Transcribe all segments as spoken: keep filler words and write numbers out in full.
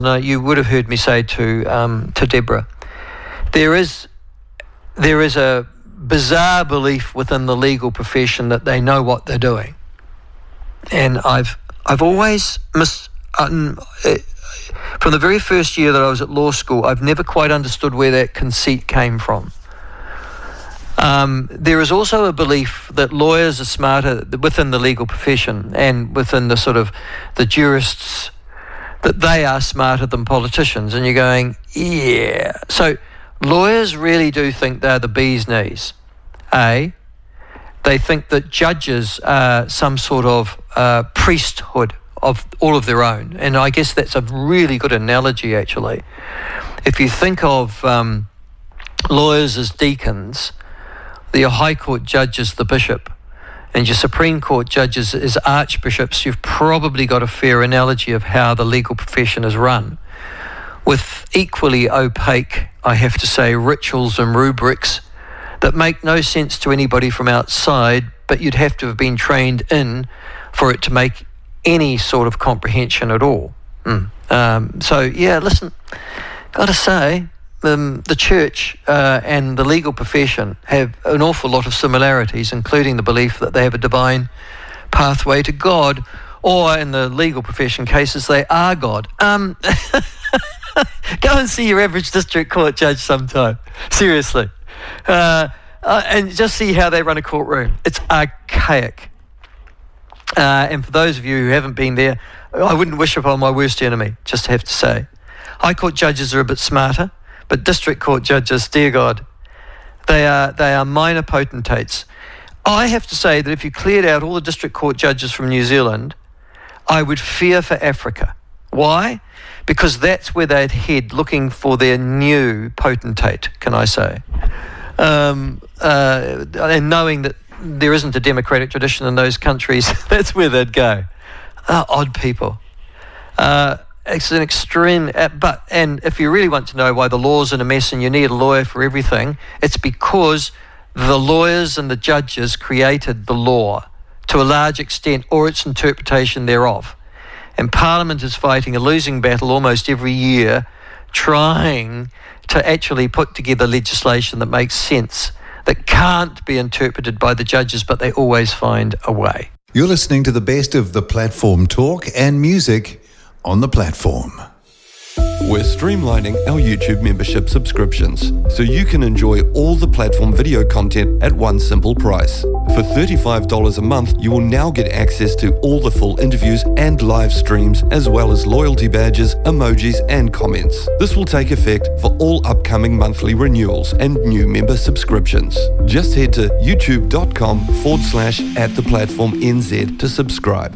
No, you would have heard me say to um, to Deborah, there is there is a bizarre belief within the legal profession that they know what they're doing, and I've I've always mis um, uh, from the very first year that I was at law school, I've never quite understood where that conceit came from. Um, there is also a belief that lawyers are smarter within the legal profession and within the sort of the jurists, that they are smarter than politicians, and you're going, yeah. So lawyers really do think they're the bee's knees. A, they think that judges are some sort of uh, priesthood of all of their own, and I guess that's a really good analogy, actually. If you think of um, lawyers as deacons, your High Court judges the bishop, and your Supreme Court judges as archbishops, you've probably got a fair analogy of how the legal profession is run, with equally opaque, I have to say, rituals and rubrics that make no sense to anybody from outside, but you'd have to have been trained in for it to make any sort of comprehension at all. Mm. Um, so, yeah, listen, got to say, Um, the church uh, and the legal profession have an awful lot of similarities, including the belief that they have a divine pathway to God, or in the legal profession cases, they are God. Um, go and see your average district court judge sometime, seriously, uh, uh, and just see how they run a courtroom. It's archaic. Uh, and for those of you who haven't been there, I wouldn't wish upon my worst enemy, just have to say. High Court judges are a bit smarter, but district court judges, dear God, they are they are minor potentates. I have to say that if you cleared out all the district court judges from New Zealand, I would fear for Africa. Why? Because that's where they'd head looking for their new potentate, can I say. Um, uh, and knowing that there isn't a democratic tradition in those countries, that's where they'd go. Oh, odd people. Uh, It's an extreme, but, and if you really want to know why the law's in a mess and you need a lawyer for everything, it's because the lawyers and the judges created the law to a large extent, or its interpretation thereof. And Parliament is fighting a losing battle almost every year, trying to actually put together legislation that makes sense, that can't be interpreted by the judges, but they always find a way. You're listening to the best of the Platform talk and music on the Platform. We're streamlining our YouTube membership subscriptions so you can enjoy all the Platform video content at one simple price. For thirty-five dollars a month, you will now get access to all the full interviews and live streams, as well as loyalty badges, emojis, and comments. This will take effect for all upcoming monthly renewals and new member subscriptions. Just head to youtube.com forward slash at the platform NZ to subscribe.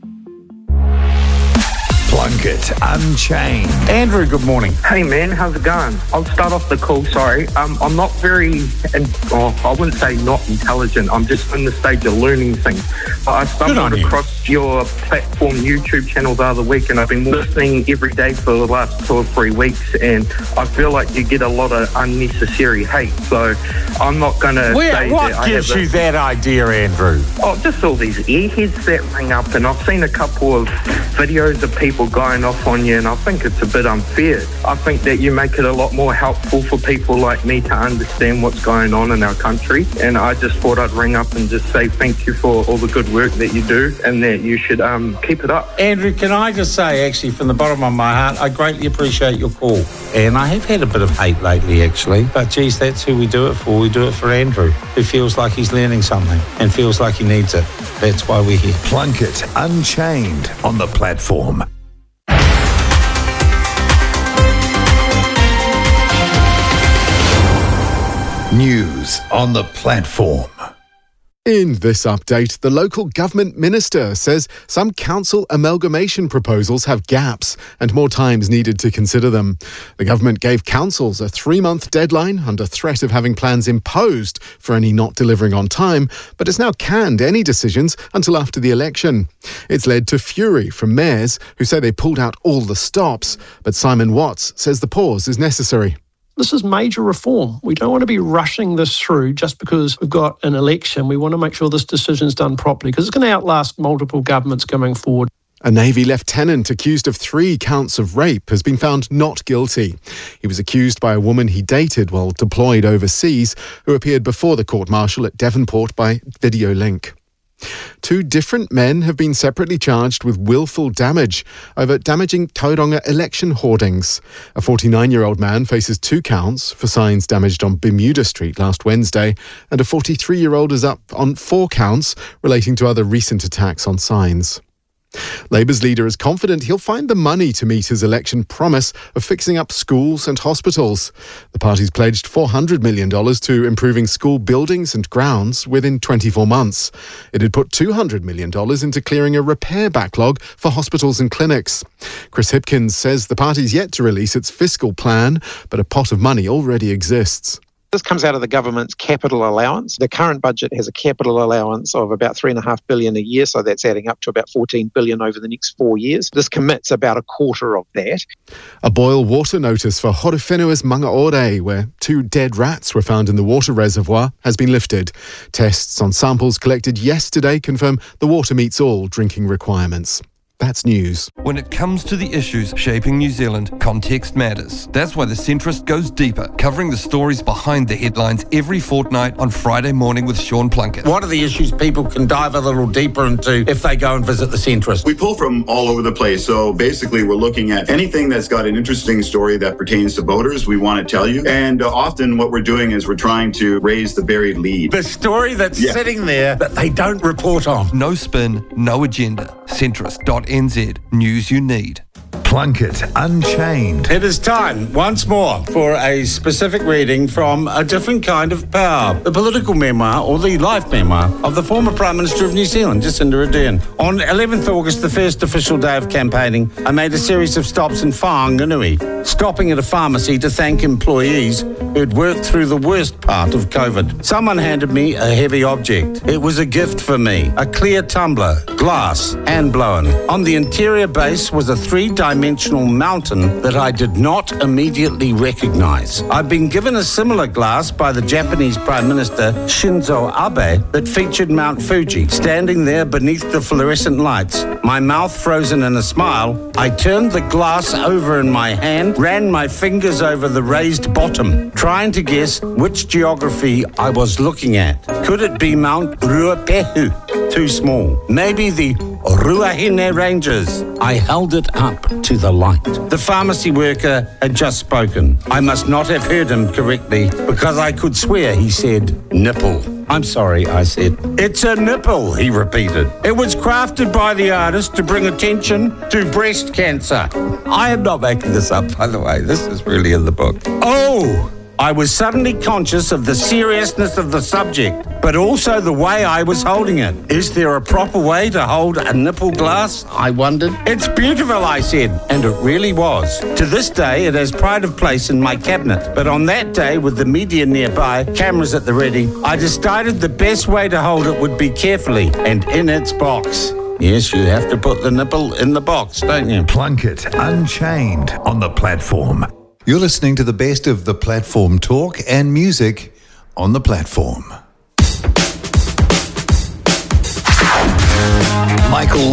Plunkett Unchained. Andrew, good morning. Hey man, how's it going? I'll start off the call, sorry. Um, I'm not very, and oh, I wouldn't say not intelligent, I'm just in the stage of learning things. I stumbled across your Platform YouTube channel the other week, and I've been listening every day for the last two or three weeks, and I feel like you get a lot of unnecessary hate, so I'm not going to say what that I gives have you a, that idea, Andrew? Oh, just all these airheads that ring up, and I've seen a couple of videos of people going off on you, and I think it's a bit unfair. I think that you make it a lot more helpful for people like me to understand what's going on in our country, and I just thought I'd ring up and just say thank you for all the good work that you do, and that you should um, keep it up. Andrew, can I just say, actually, from the bottom of my heart, I greatly appreciate your call. And I have had a bit of hate lately, actually, but geez, that's who we do it for. We do it for Andrew, who feels like he's learning something and feels like he needs it. That's why we're here. Plunkett Unchained on the Platform. News on the Platform. In this update, the local government minister says some council amalgamation proposals have gaps and more time is needed to consider them. The government gave councils a three-month deadline under threat of having plans imposed for any not delivering on time, but has now canned any decisions until after the election. It's led to fury from mayors who say they pulled out all the stops, but Simon Watts says the pause is necessary. This is major reform. We don't want to be rushing this through just because we've got an election. We want to make sure this decision's done properly because it's going to outlast multiple governments going forward. A Navy lieutenant accused of three counts of rape has been found not guilty. He was accused by a woman he dated while deployed overseas, who appeared before the court-martial at Devonport by video link. Two different men have been separately charged with willful damage over damaging Tauranga election hoardings. A forty-nine-year-old man faces two counts for signs damaged on Bermuda Street last Wednesday, and a forty-three-year-old is up on four counts relating to other recent attacks on signs. Labour's leader is confident he'll find the money to meet his election promise of fixing up schools and hospitals. The party's pledged four hundred million dollars to improving school buildings and grounds within twenty-four months. It had put two hundred million dollars into clearing a repair backlog for hospitals and clinics. Chris Hipkins says the party's yet to release its fiscal plan, but a pot of money already exists. This comes out of the government's capital allowance. The current budget has a capital allowance of about three and a half billion a year, so that's adding up to about fourteen billion over the next four years. This commits about a quarter of that. A boil water notice for Horowhenua's Mangaore, where two dead rats were found in the water reservoir, has been lifted. Tests on samples collected yesterday confirm the water meets all drinking requirements. That's news. When it comes to the issues shaping New Zealand, context matters. That's why The Centrist goes deeper, covering the stories behind the headlines every fortnight on Friday morning with Sean Plunkett. What are the issues people can dive a little deeper into if they go and visit The Centrist? We pull from all over the place. So basically, we're looking at anything that's got an interesting story that pertains to voters, we want to tell you. And uh, often what we're doing is we're trying to raise the buried lead. The story that's yeah. sitting there that they don't report on. No spin, no agenda. Centrist dot N Z. News you need. Plunkett Unchained. It is time once more for a specific reading from a different kind of power. The political memoir, or the life memoir, of the former Prime Minister of New Zealand, Jacinda Ardern. On eleventh August, the first official day of campaigning, I made a series of stops in Whanganui, stopping at a pharmacy to thank employees who'd worked through the worst part of COVID. Someone handed me a heavy object. It was a gift for me, a clear tumbler, glass, hand blown. On the interior base was a three-dimensional dimensional mountain that I did not immediately recognize. I've been given a similar glass by the Japanese Prime Minister Shinzo Abe that featured Mount Fuji, standing there beneath the fluorescent lights, my mouth frozen in a smile. I turned the glass over in my hand, ran my fingers over the raised bottom, trying to guess which geography I was looking at. Could it be Mount Ruapehu? Too small. Maybe the Ruahine Ranges. I held it up to the light. The pharmacy worker had just spoken. I must not have heard him correctly because I could swear he said nipple. I'm sorry, I said. It's a nipple, he repeated. It was crafted by the artist to bring attention to breast cancer. I am not making this up, by the way. This is really in the book. Oh! I was suddenly conscious of the seriousness of the subject, but also the way I was holding it. Is there a proper way to hold a nipple glass? I wondered. It's beautiful, I said, and it really was. To this day, it has pride of place in my cabinet, but on that day, with the media nearby, cameras at the ready, I decided the best way to hold it would be carefully and in its box. Yes, you have to put the nipple in the box, don't you? Plunkett Unchained on the platform. You're listening to the best of the platform talk and music on the platform. Michael